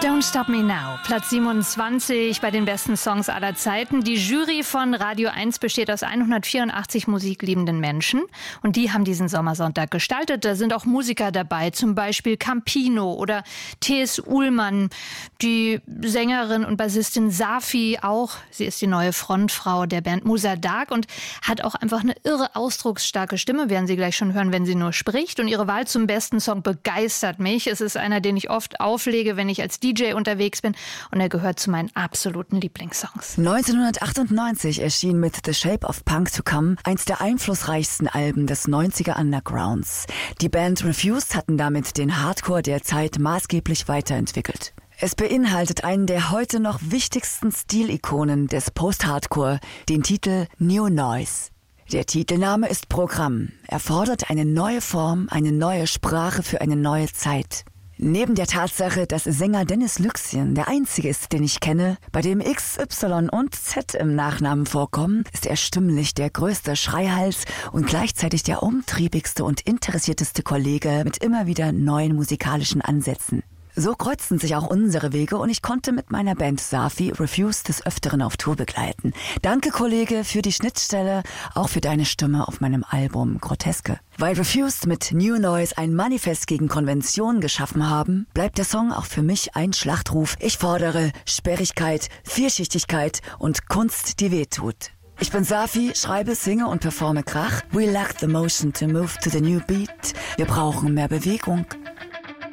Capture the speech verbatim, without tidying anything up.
Don't Stop Me Now, Platz siebenundzwanzig bei den besten Songs aller Zeiten. Die Jury von Radio eins besteht aus hundertvierundachtzig musikliebenden Menschen und die haben diesen Sommersonntag gestaltet. Da sind auch Musiker dabei, zum Beispiel Campino oder T S. Uhlmann, die Sängerin und Bassistin Safi auch. Sie ist die neue Frontfrau der Band Musa Dark und hat auch einfach eine irre ausdrucksstarke Stimme, werden Sie gleich schon hören, wenn sie nur spricht. Und ihre Wahl zum besten Song begeistert mich. Es ist einer, den ich oft auflege, wenn ich als D J unterwegs bin und er gehört zu meinen absoluten Lieblingssongs. neunzehnhundertachtundneunzig erschien mit The Shape of Punk to Come eins der einflussreichsten Alben des neunziger Undergrounds. Die Band Refused hatten damit den Hardcore der Zeit maßgeblich weiterentwickelt. Es beinhaltet einen der heute noch wichtigsten Stilikonen des Post-Hardcore, den Titel New Noise. Der Titelname ist Programm. Er fordert eine neue Form, eine neue Sprache für eine neue Zeit. Neben der Tatsache, dass Sänger Dennis Lyxzén der einzige ist, den ich kenne, bei dem X, Y und Z im Nachnamen vorkommen, ist er stimmlich der größte Schreihals und gleichzeitig der umtriebigste und interessierteste Kollege mit immer wieder neuen musikalischen Ansätzen. So kreuzten sich auch unsere Wege und ich konnte mit meiner Band Safi Refused des Öfteren auf Tour begleiten. Danke, Kollege, für die Schnittstelle, auch für deine Stimme auf meinem Album Groteske. Weil Refused mit New Noise ein Manifest gegen Konventionen geschaffen haben, bleibt der Song auch für mich ein Schlachtruf. Ich fordere Sperrigkeit, Vielschichtigkeit und Kunst, die wehtut. Ich bin Safi, schreibe, singe und performe Krach. We lack the motion to move to the new beat. Wir brauchen mehr Bewegung,